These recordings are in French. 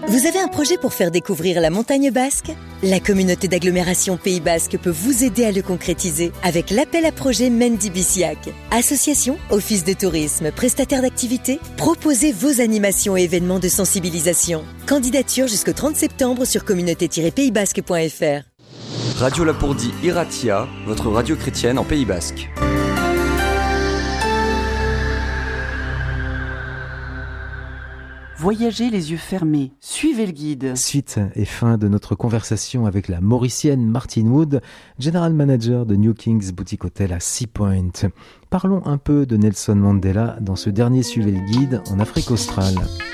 Vous avez un projet pour faire découvrir la montagne basque ? La communauté d'agglomération Pays Basque peut vous aider à le concrétiser avec l'appel à projet Mendy Biciac. Association, office de tourisme, prestataire d'activités, proposez vos animations et événements de sensibilisation. Candidature jusqu'au 30 septembre sur communauté-paysbasque.fr. Radio Lapourdie Iratia, votre radio chrétienne en Pays Basque. Voyagez les yeux fermés, suivez le guide. Suite et fin de notre conversation avec la Mauricienne Martine Wood, General Manager de New Kings Boutique Hotel à Sea Point. Parlons un peu de Nelson Mandela dans ce dernier Suivez le guide en Afrique australe.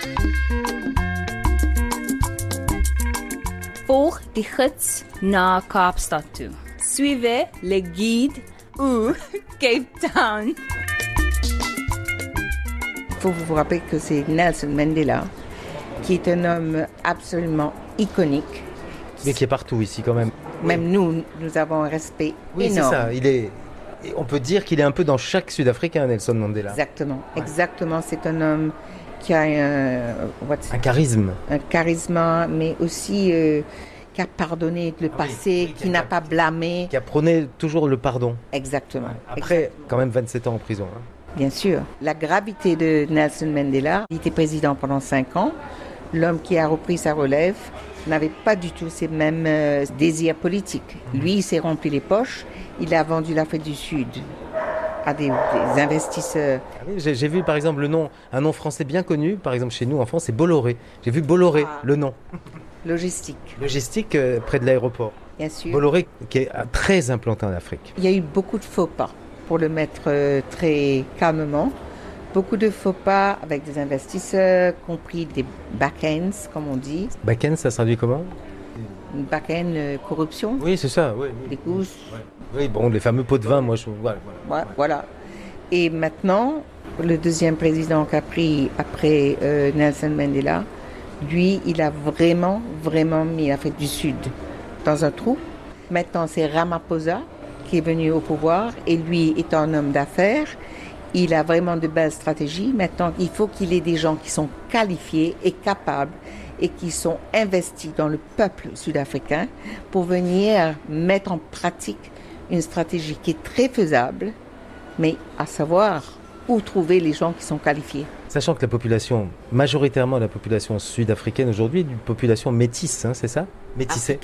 Volg die gids naar Kaapstad toe. Suivez le guide ou Cape Town. Il faut vous rappeler que c'est Nelson Mandela, qui est un homme absolument iconique. Mais qui est partout ici quand même. Même nous avons un respect énorme. Oui, c'est ça. On peut dire qu'il est un peu dans chaque Sud-Africain, Nelson Mandela. Exactement. C'est un homme qui a un charisme. Un charisme, mais aussi qui a pardonné le passé, qui n'a pas blâmé. Qui a prôné toujours le pardon. Exactement. Après, quand même 27 ans en prison. Bien sûr. La gravité de Nelson Mandela, il était président pendant 5 ans. L'homme qui a repris sa relève n'avait pas du tout ces mêmes désirs politiques. Lui, il s'est rempli les poches. Il a vendu l'Afrique du Sud à des investisseurs. Ah oui, j'ai vu par exemple un nom français bien connu, par exemple chez nous en France, c'est Bolloré. J'ai vu Bolloré, le nom. Logistique près de l'aéroport. Bien sûr. Bolloré qui est très implanté en Afrique. Il y a eu beaucoup de faux pas, pour le mettre très calmement. Beaucoup de faux pas avec des investisseurs, compris des back-ends, comme on dit. Back-end, ça se traduit comment ? Back-end, corruption. Oui, c'est ça. Oui. Des gousses. Oui, bon, les fameux pots de vin, moi, Voilà. Et maintenant, le deuxième président qu'a pris après Nelson Mandela, lui, il a vraiment mis l'Afrique du Sud dans un trou. Maintenant, c'est Ramaphosa qui est venu au pouvoir et lui est un homme d'affaires. Il a vraiment de belles stratégies. Maintenant, il faut qu'il ait des gens qui sont qualifiés et capables et qui sont investis dans le peuple sud-africain pour venir mettre en pratique une stratégie qui est très faisable, mais à savoir où trouver les gens qui sont qualifiés. Sachant que la population, majoritairement la population sud-africaine aujourd'hui, est une population métisse, c'est ça ? Métissée.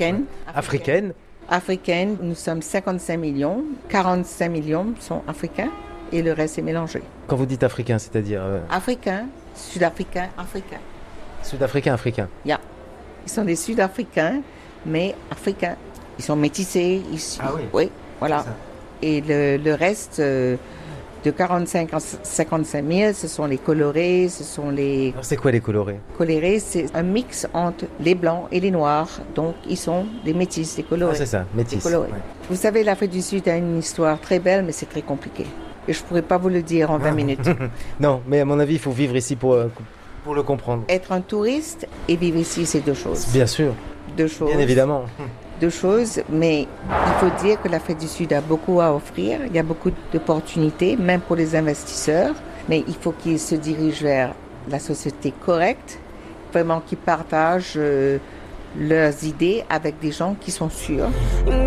Africaine, nous sommes 55 millions, 45 millions sont africains et le reste est mélangé. Quand vous dites africain, c'est-à-dire Africains, Sud-Africains, africains. Sud-africains, africains. Yeah. Ils sont des Sud-Africains, mais africains. Ils sont métissés. Oui, voilà. Et le reste de 45 à 55 000, ce sont les colorés, ce sont les... Alors c'est quoi les colorés ? Colorés, c'est un mix entre les blancs et les noirs. Donc, ils sont des métis, des colorés. Ah, c'est ça, métis. Ouais. Vous savez, l'Afrique du Sud a une histoire très belle, mais c'est très compliqué. Et je ne pourrais pas vous le dire en 20 minutes. Non, mais à mon avis, il faut vivre ici pour le comprendre. Être un touriste et vivre ici, c'est deux choses. Bien sûr. Deux choses. Bien évidemment. Deux choses, mais il faut dire que l'Afrique du Sud a beaucoup à offrir. Il y a beaucoup d'opportunités, même pour les investisseurs. Mais il faut qu'ils se dirigent vers la société correcte, vraiment qu'ils partagent leurs idées avec des gens qui sont sûrs.